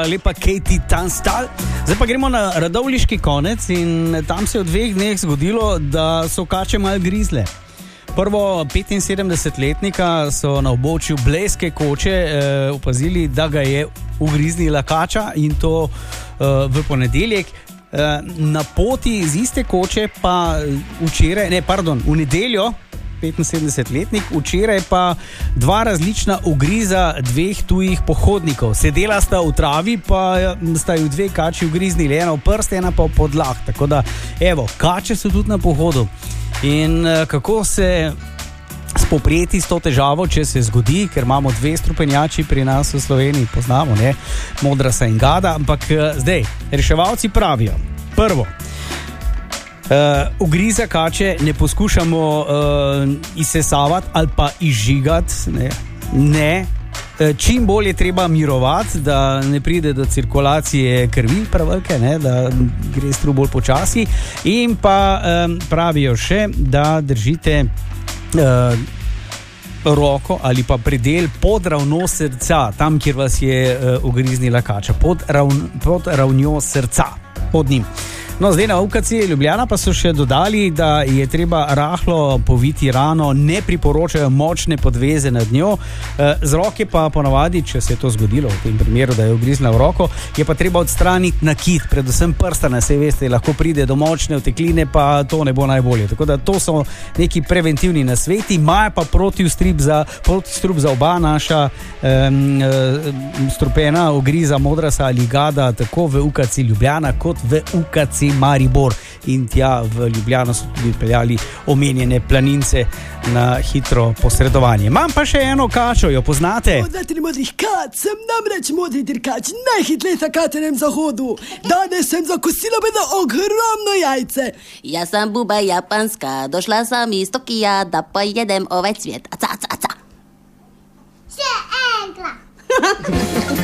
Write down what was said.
Lepa Katie Tunstall. Zdaj pa gremo na Radovljiški konec in tam se je v 2 dneh zgodilo, da so kače malo grizle. Prvo 75-letnika so na območju Blejske koče opazili, da ga je ugriznila kača in to v ponedeljek. Na poti iz iste koče pa v nedeljo 75-letnik, včeraj pa 2 različna ugriza 2 tujih pohodnikov. Sedela sta v travi, pa sta ju 2 kači ugriznili, ena v prst, ena pa v podlah. Tako da, evo, kače so tudi na pohodu. In kako se spoprijeti s to težavo, če se zgodi, ker imamo 2 strupenjači pri nas v Sloveniji, poznamo, ne, Modrasa in Gada, ampak zdaj, reševalci pravijo, prvo, ugriza kače ne poskušamo izsesavati ali pa izžigati, ne. Čim bolj je treba mirovati, da ne pride do cirkulacije krvi prevelike, da gre stru bolj počasi. In pa pravijo še, da držite roko ali pa predel pod ravno srca, tam, kjer vas je ugriznila kača, pod ravnjo srca, pod njim. No, zdaj na UKC Ljubljana pa so še dodali, da je treba rahlo poviti rano, ne priporočajo močne podveze nad njo. Z roke pa ponavadi, če se je to zgodilo v tem primeru, da je ugriznila v roko, je pa treba odstraniti nakit, predvsem prstane, saj veste, lahko pride do močne otekline, pa to ne bo najbolje. Tako da to so neki preventivni nasveti, imajo pa protistrup za oba naša strupena ugriza Modrasa ali Gada, tako v UKC Ljubljana kot v UKC Maribor, in tja v Ljubljano so tudi peljali omenjene planince na hitro posredovanje. Imam pa še eno kačo, jo poznate? Poznate modrih kač, sem namreč modri dirkač, najhitrejša kača na zahodu. Danes sem zakosila na ogromno jajce. Jaz sem buba japanska, došla sem iz Tokija, da pojedem ovaj cvet. Aca, aca, aca. Še enkrat.